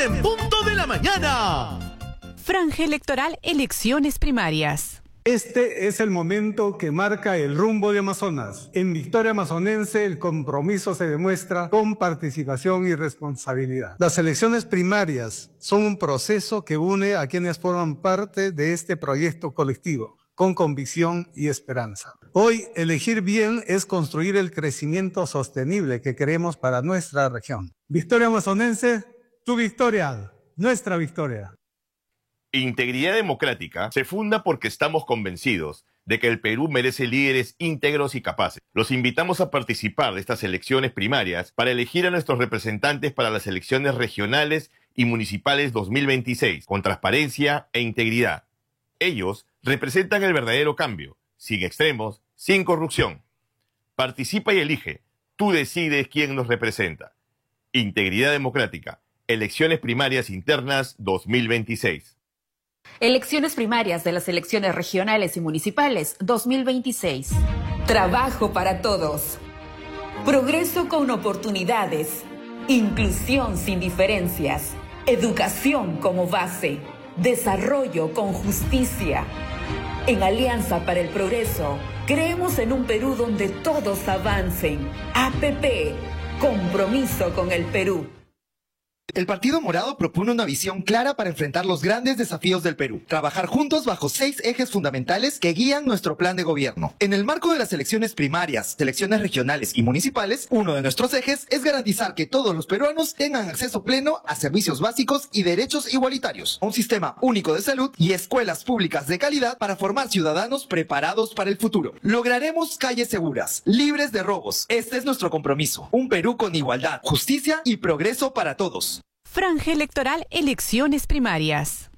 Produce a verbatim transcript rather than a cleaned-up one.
en punto de la mañana. Franja electoral, elecciones primarias. Este es el momento que marca el rumbo de Amazonas. En Victoria Amazonense el compromiso se demuestra con participación y responsabilidad. Las elecciones primarias son un proceso que une a quienes forman parte de este proyecto colectivo, con convicción y esperanza. Hoy, elegir bien es construir el crecimiento sostenible que queremos para nuestra región. Victoria Amazonense, tu victoria, nuestra victoria. Integridad Democrática se funda porque estamos convencidos de que el Perú merece líderes íntegros y capaces. Los invitamos a participar de estas elecciones primarias para elegir a nuestros representantes para las elecciones regionales y municipales dos mil veintiséis, con transparencia e integridad. Ellos representan el verdadero cambio, sin extremos, sin corrupción. Participa y elige. Tú decides quién nos representa. Integridad Democrática. Elecciones primarias internas dos mil veintiséis. Elecciones primarias de las elecciones regionales y municipales dos mil veintiséis. Trabajo para todos. Progreso con oportunidades. Inclusión sin diferencias. Educación como base. Desarrollo con justicia. En Alianza para el Progreso, creemos en un Perú donde todos avancen. A P P, compromiso con el Perú. El Partido Morado propone una visión clara para enfrentar los grandes desafíos del Perú. Trabajar juntos bajo seis ejes fundamentales que guían nuestro plan de gobierno. En el marco de las elecciones primarias, elecciones regionales y municipales, uno de nuestros ejes es garantizar que todos los peruanos tengan acceso pleno a servicios básicos y derechos igualitarios, un sistema único de salud y escuelas públicas de calidad para formar ciudadanos preparados para el futuro. Lograremos calles seguras, libres de robos. Este es nuestro compromiso. Un Perú con igualdad, justicia y progreso para todos. Franja electoral, elecciones primarias.